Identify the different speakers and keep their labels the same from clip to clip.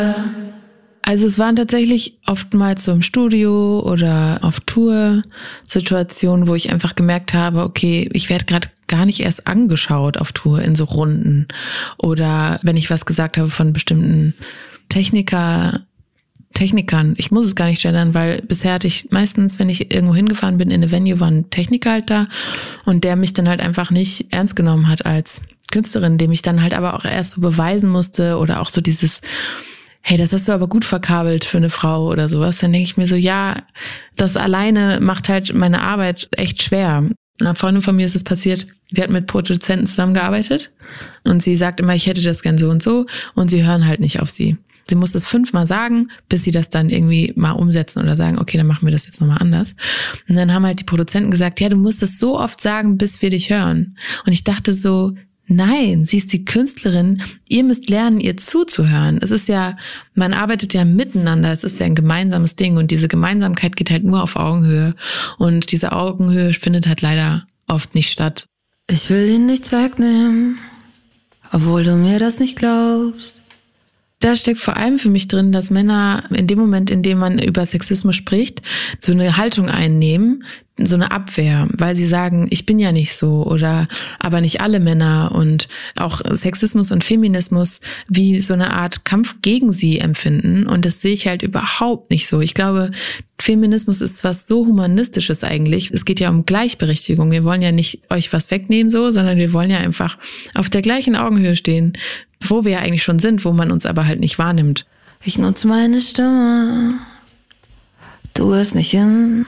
Speaker 1: Also es waren tatsächlich oftmals so im Studio oder auf Tour Situationen, wo ich einfach gemerkt habe, okay, ich werde gerade gar nicht erst angeschaut auf Tour in so Runden. Oder wenn ich was gesagt habe von bestimmten Technikern, ich muss es gar nicht gendern, weil bisher hatte ich meistens, wenn ich irgendwo hingefahren bin in eine Venue, war ein Techniker halt da und der mich dann halt einfach nicht ernst genommen hat als Künstlerin, dem ich dann halt aber auch erst so beweisen musste oder auch so dieses, hey, das hast du aber gut verkabelt für eine Frau oder sowas. Dann denke ich mir so, ja, das alleine macht halt meine Arbeit echt schwer. Einer Freundin von mir ist es passiert, die hat mit Produzenten zusammengearbeitet und sie sagt immer, ich hätte das gern so und sie hören halt nicht auf sie. Sie muss das 5-mal sagen, bis sie das dann irgendwie mal umsetzen oder sagen, okay, dann machen wir das jetzt nochmal anders. Und dann haben halt die Produzenten gesagt, ja, du musst das so oft sagen, bis wir dich hören. Und ich dachte so, nein, sie ist die Künstlerin, ihr müsst lernen, ihr zuzuhören. Es ist ja, man arbeitet ja miteinander, es ist ja ein gemeinsames Ding und diese Gemeinsamkeit geht halt nur auf Augenhöhe und diese Augenhöhe findet halt leider oft nicht statt.
Speaker 2: Ich will dir nichts wegnehmen, obwohl du mir das nicht glaubst.
Speaker 1: Da steckt vor allem für mich drin, dass Männer in dem Moment, in dem man über Sexismus spricht, so eine Haltung einnehmen, so eine Abwehr, weil sie sagen, ich bin ja nicht so oder aber nicht alle Männer und auch Sexismus und Feminismus wie so eine Art Kampf gegen sie empfinden und das sehe ich halt überhaupt nicht so. Ich glaube, Feminismus ist was so Humanistisches eigentlich. Es geht ja um Gleichberechtigung. Wir wollen ja nicht euch was wegnehmen so, sondern wir wollen ja einfach auf der gleichen Augenhöhe stehen, wo wir ja eigentlich schon sind, wo man uns aber halt nicht wahrnimmt.
Speaker 2: Ich nutze meine Stimme, du hörst nicht hin.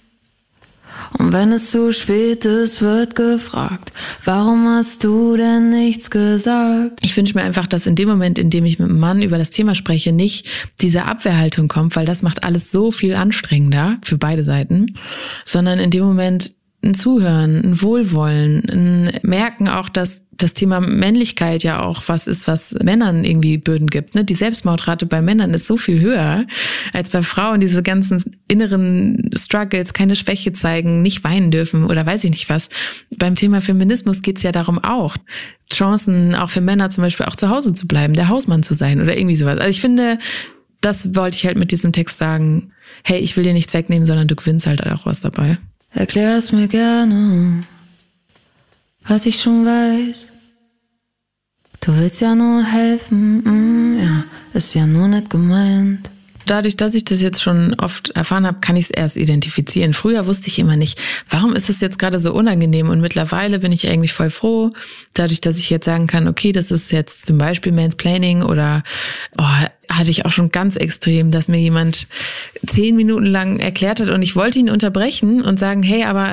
Speaker 2: Und wenn es zu spät ist, wird gefragt, warum hast du denn nichts gesagt?
Speaker 1: Ich wünsche mir einfach, dass in dem Moment, in dem ich mit einem Mann über das Thema spreche, nicht diese Abwehrhaltung kommt, weil das macht alles so viel anstrengender für beide Seiten, sondern in dem Moment ein Zuhören, ein Wohlwollen, ein Merken auch, dass das Thema Männlichkeit ja auch was ist, was Männern irgendwie Bürden gibt. Ne? Die Selbstmordrate bei Männern ist so viel höher als bei Frauen. Diese ganzen inneren Struggles, keine Schwäche zeigen, nicht weinen dürfen oder weiß ich nicht was. Beim Thema Feminismus geht es ja darum auch, Chancen auch für Männer zum Beispiel auch zu Hause zu bleiben, der Hausmann zu sein oder irgendwie sowas. Also ich finde, das wollte ich halt mit diesem Text sagen. Hey, ich will dir nichts wegnehmen, sondern du gewinnst halt auch was dabei.
Speaker 2: Erklär's mir gerne, was ich schon weiß. Du willst ja nur helfen, ja, ist ja nur nett gemeint.
Speaker 1: Dadurch, dass ich das jetzt schon oft erfahren habe, kann ich es erst identifizieren. Früher wusste ich immer nicht, warum ist es jetzt gerade so unangenehm? Und mittlerweile bin ich eigentlich voll froh, dadurch, dass ich jetzt sagen kann, okay, das ist jetzt zum Beispiel Mansplaining oder hatte ich auch schon ganz extrem, dass mir jemand 10 Minuten lang erklärt hat und ich wollte ihn unterbrechen und sagen, hey, aber